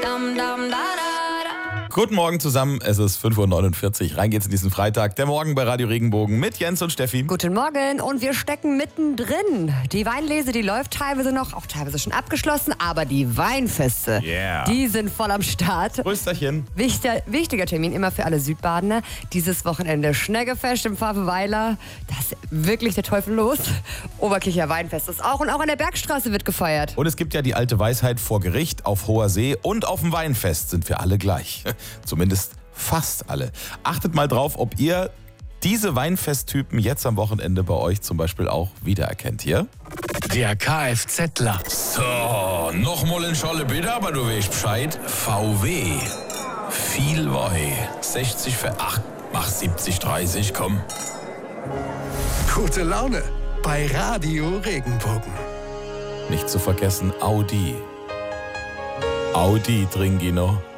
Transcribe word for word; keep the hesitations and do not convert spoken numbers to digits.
Dam, dam, da, da, da. Guten Morgen zusammen, es ist fünf Uhr neunundvierzig. Rein geht's in diesen Freitag. Der Morgen bei Radio Regenbogen mit Jens und Steffi. Guten Morgen und wir stecken mittendrin. Die Weinlese, die läuft teilweise noch, auch teilweise schon abgeschlossen, aber die Weinfeste, Yeah. die sind voll am Start. Prösterchen. Wichtiger, wichtiger Termin immer für alle Südbadener. Dieses Wochenende Schneggefest im Pfaffenweiler. Da ist wirklich der Teufel los. Oberkircher Weinfest ist auch und auch an der Bergstraße wird gefeiert. Und es gibt ja die alte Weisheit, vor Gericht, auf hoher See und auf dem Weinfest sind wir alle gleich. Zumindest fast alle. Achtet mal drauf, ob ihr diese Weinfesttypen jetzt am Wochenende bei euch zum Beispiel auch wiedererkennt hier. Der Kfzler. So, nochmal in Scholle bitte, aber du weißt Bescheid. V W. Viel Woi. sechzig für acht. Mach siebzig, dreißig, komm. Gute Laune bei Radio Regenbogen. Nicht zu vergessen Audi. Audi Dringino.